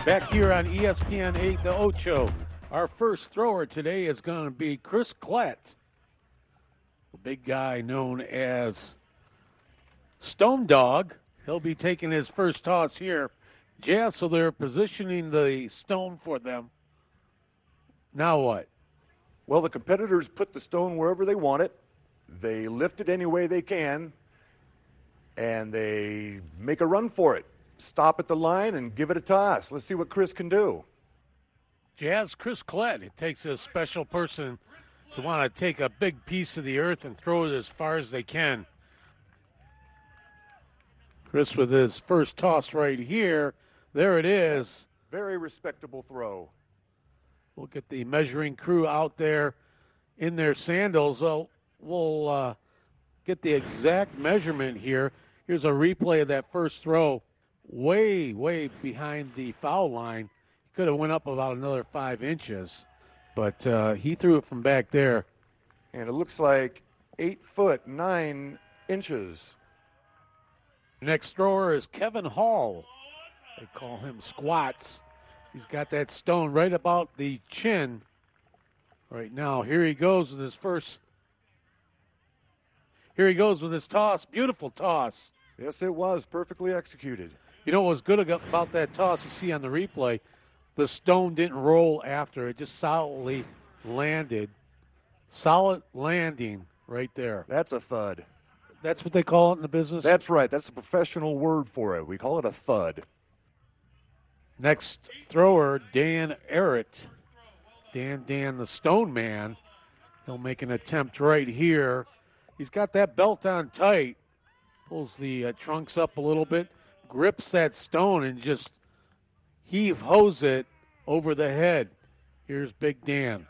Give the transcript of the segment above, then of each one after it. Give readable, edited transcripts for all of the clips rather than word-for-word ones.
Back here on ESPN 8, the Ocho. Our first thrower today is going to be Chris Klett, the big guy known as Stone Dog. He'll be taking his first toss here. Jazz, so they're positioning the stone for them. Now what? Well, the competitors put the stone wherever they want it. They lift it any way they can, and they make a run for it. Stop at the line and give it a toss. Let's see what Chris can do. Jazz, Chris Klett. It takes a special person to want to take a big piece of the earth and throw it as far as they can. Chris with his first toss right here. There it is. Very respectable throw. We'll get the measuring crew out there in their sandals. Well, we'll get the exact measurement here. Here's a replay of that first throw. Way, way behind the foul line. He could have went up about another 5 inches, but he threw it from back there. And it looks like 8 foot 9 inches. Next thrower is Kevin Hall. They call him Squats. He's got that stone right about the chin right now. Here he goes with his first. Here he goes with his toss. Beautiful toss. Yes, it was perfectly executed. You know what was good about that toss you see on the replay? The stone didn't roll after. It just solidly landed. Solid landing right there. That's a thud. That's what they call it in the business? That's right. That's a professional word for it. We call it a thud. Next thrower, Dan Arrett. Dan the Stone Man. He'll make an attempt right here. He's got that belt on tight. Pulls the trunks up a little bit. Grips that stone and just heave-hose it over the head. Here's Big Dan.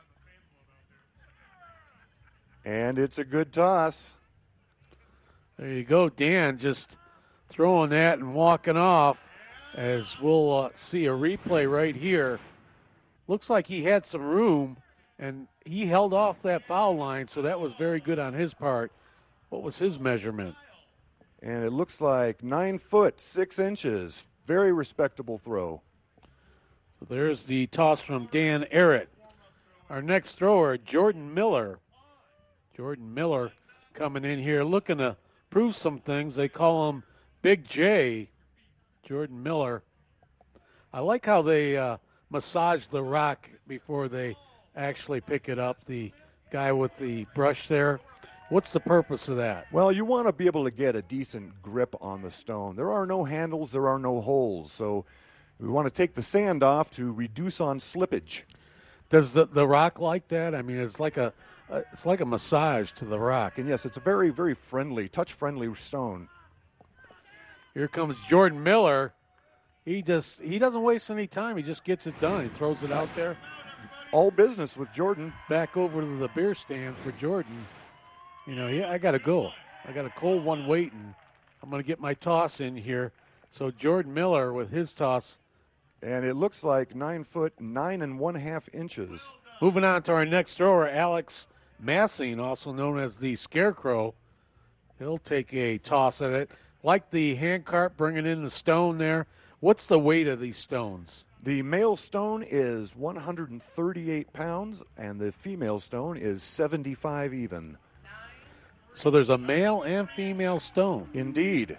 And it's a good toss. There you go. Dan just throwing that and walking off. As we'll see a replay right here. Looks like he had some room, and he held off that foul line, so that was very good on his part. What was his measurement? And it looks like 9 foot 6 inches. Very respectable throw. So there's the toss from Dan Arrett. Our next thrower, Jordan Miller. Jordan Miller coming in here looking to prove some things. They call him Big J. Jordan Miller. I like how they massage the rock before they actually pick it up. The guy with the brush there. What's the purpose of that? Well, you want to be able to get a decent grip on the stone. There are no handles, there are no holes. So we want to take the sand off to reduce on slippage. Does the rock like that? I mean, it's like a massage to the rock. And yes, it's a very, very friendly, touch-friendly stone. Here comes Jordan Miller. He doesn't waste any time. He just gets it done. He throws it out there. All business with Jordan. Back over to the beer stand for Jordan. You know, I got to go. I got a cold one waiting. I'm going to get my toss in here. So Jordan Miller with his toss. And it looks like 9 foot 9 1/2 inches. Moving on to our next thrower, Alex Massing, also known as the Scarecrow. He'll take a toss at it. Like the handcart bringing in the stone there. What's the weight of these stones? The male stone is 138 pounds, and the female stone is 75 even. So there's a male and female stone. Indeed.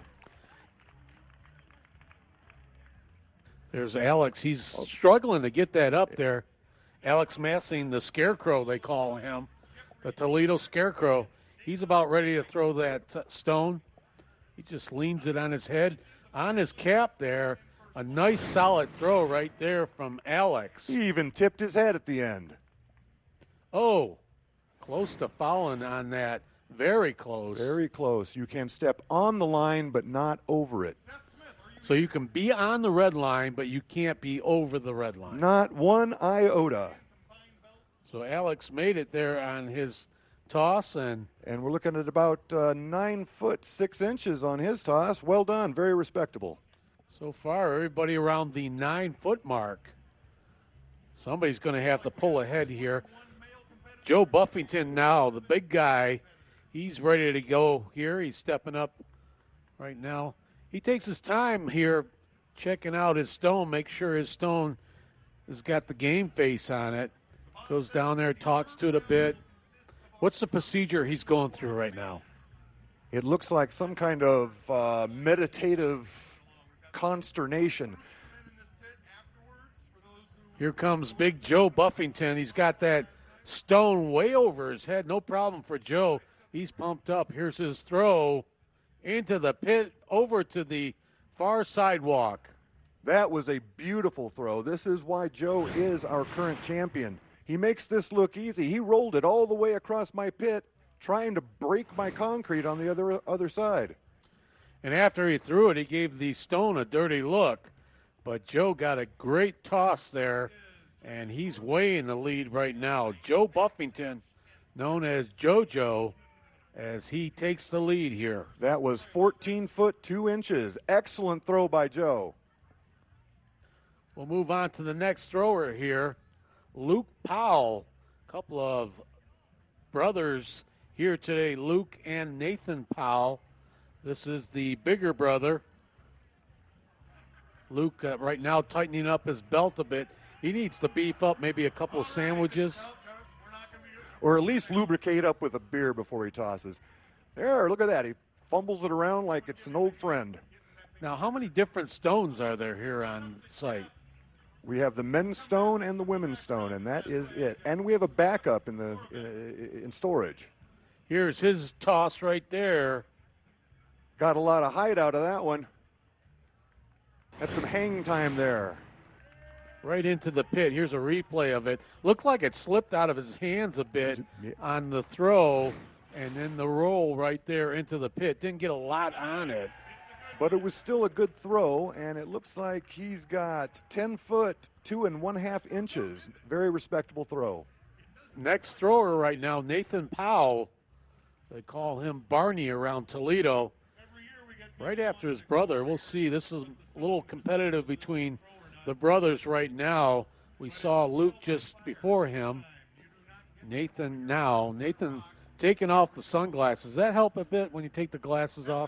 There's Alex. He's struggling to get that up there. Alex Massing, the Scarecrow, they call him. The Toledo Scarecrow. He's about ready to throw that stone. He just leans it on his head. On his cap there, a nice solid throw right there from Alex. He even tipped his head at the end. Oh, close to fouling on that. Very close. Very close. You can step on the line, but not over it. So you can be on the red line, but you can't be over the red line. Not one iota. So Alex made it there on his toss, and we're looking at about 9 foot 6 inches on his toss. Well done. Very respectable. So far, everybody around the 9 foot mark. Somebody's going to have to pull ahead here. Joe Buffington now, the big guy, he's ready to go here. He's stepping up right now. He takes his time here checking out his stone, make sure his stone has got the game face on it. Goes down there, talks to it a bit. What's the procedure he's going through right now? It looks like some kind of meditative consternation. Here comes Big Joe Buffington. He's got that stone way over his head. No problem for Joe. He's pumped up. Here's his throw into the pit, over to the far sidewalk. That was a beautiful throw. This is why Joe is our current champion. He makes this look easy. He rolled it all the way across my pit, trying to break my concrete on the other side. And after he threw it, he gave the stone a dirty look. But Joe got a great toss there, and he's way in the lead right now. Joe Buffington, known as JoJo, as he takes the lead here. That was 14 foot 2 inches. Excellent throw by Joe. We'll move on to the next thrower here, Luke Powell. A couple of brothers here today, Luke and Nathan Powell. This is the bigger brother. Luke right now tightening up his belt a bit. He needs to beef up maybe a couple of sandwiches. Or at least lubricate up with a beer before he tosses. There, look at that. He fumbles it around like it's an old friend. Now, how many different stones are there here on site? We have the men's stone and the women's stone, and that is it. And we have a backup in storage. Here's his toss right there. Got a lot of height out of that one. That's some hang time there. Right into the pit. Here's a replay of it. Looked like it slipped out of his hands a bit on the throw, and then the roll right there into the pit. Didn't get a lot on it. But it was still a good throw, and it looks like he's got 10 foot 2 1/2 inches. Very respectable throw. Next thrower right now, Nathan Powell. They call him Barney around Toledo. Right after his brother. We'll see. This is a little competitive between the brothers right now. We saw Luke just before him. Nathan now. Nathan taking off the sunglasses. Does that help a bit when you take the glasses off?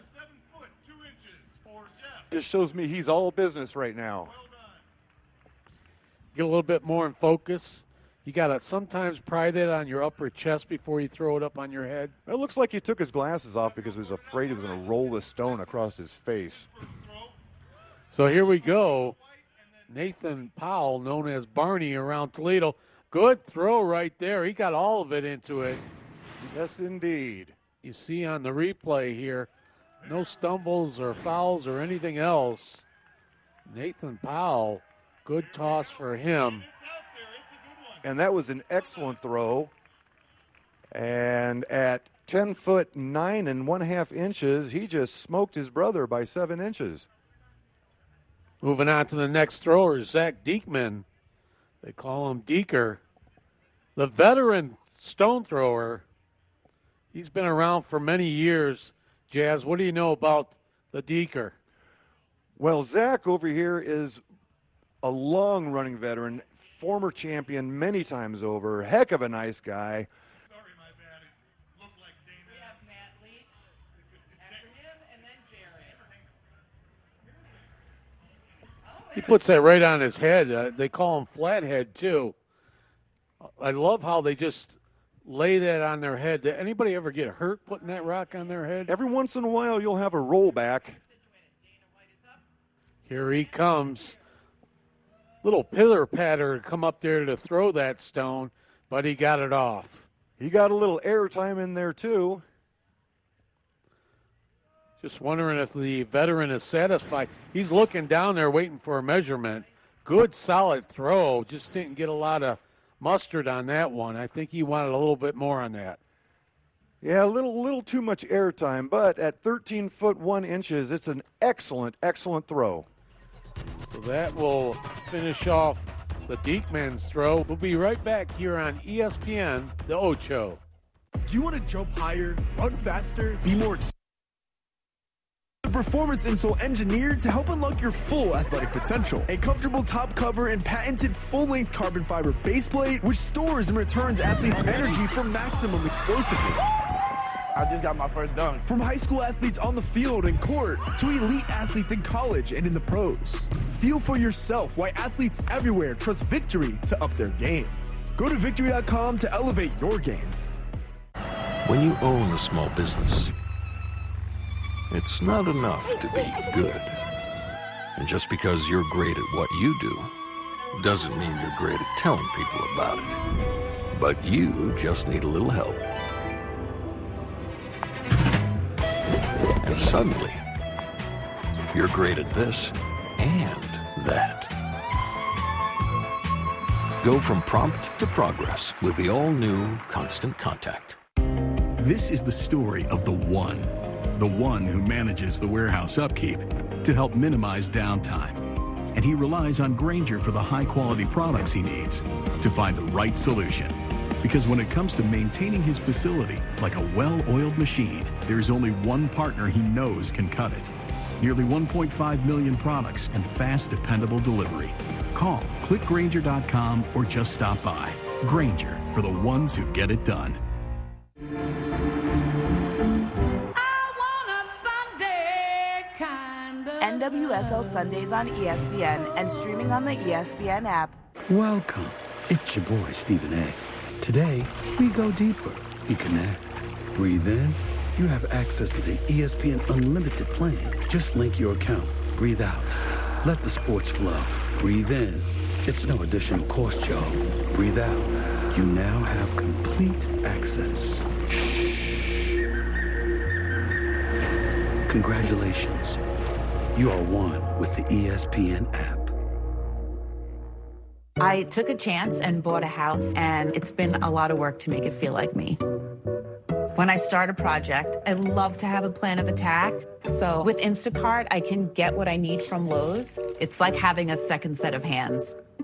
Just shows me he's all business right now. Get a little bit more in focus. You got to sometimes pry that on your upper chest before you throw it up on your head. It looks like he took his glasses off because he was afraid he was going to roll the stone across his face. So here we go. Nathan Powell, known as Barney around Toledo. Good throw right there. He got all of it into it. Yes, indeed. You see on the replay here, no stumbles or fouls or anything else. Nathan Powell, good toss for him. And that was an excellent throw. And at 10 foot 9 1/2 inches, he just smoked his brother by 7 inches. Moving on to the next thrower, Zach Diekman. They call him Deeker. The veteran stone thrower. He's been around for many years. Jazz, what do you know about the Deeker? Well, Zach over here is a long-running veteran, former champion many times over, heck of a nice guy. Sorry, my bad. It looked like Dana. We have Matt Leach after him, and then Jared. He puts that right on his head. They call him Flathead, too. I love how they just lay that on their head. Did anybody ever get hurt putting that rock on their head? Every once in a while, you'll have a rollback. Here he comes. Little pitter-patter come up there to throw that stone, but he got it off. He got a little air time in there, too. Just wondering if the veteran is satisfied. He's looking down there waiting for a measurement. Good, solid throw. Just didn't get a lot of mustard on that one. I think he wanted a little bit more on that. Yeah, a little too much air time, but at 13 foot 1 inches, it's an excellent, excellent throw. So that will finish off the Diekman's throw. We'll be right back here on ESPN, the Ocho. Do you want to jump higher, run faster, be more the performance insole engineered to help unlock your full athletic potential. A comfortable top cover and patented full-length carbon fiber base plate, which stores and returns athletes' energy for maximum explosiveness. I just got my first dunk. From high school athletes on the field and court to elite athletes in college and in the pros. Feel for yourself why athletes everywhere trust Victory to up their game. Go to Victory.com to elevate your game. When you own a small business, it's not enough to be good. And just because you're great at what you do, doesn't mean you're great at telling people about it. But you just need a little help. And suddenly, you're great at this and that. Go from prompt to progress with the all-new Constant Contact. This is the story of the one who manages the warehouse upkeep to help minimize downtime. And he relies on Grainger for the high-quality products he needs to find the right solution. Because when it comes to maintaining his facility like a well-oiled machine, there's only one partner he knows can cut it. Nearly 1.5 million products and fast, dependable delivery. Call, click Grainger.com, or just stop by. Grainger, for the ones who get it done. NWSL Sundays on ESPN and streaming on the ESPN app. Welcome. It's your boy, Stephen A. Today, we go deeper. We connect. Breathe in. You have access to the ESPN Unlimited plan. Just link your account. Breathe out. Let the sports flow. Breathe in. It's no additional cost, y'all. Breathe out. You now have complete access. Shh. Congratulations. You are one with the ESPN app. I took a chance and bought a house, and it's been a lot of work to make it feel like me. When I start a project, I love to have a plan of attack. So with Instacart, I can get what I need from Lowe's. It's like having a second set of hands.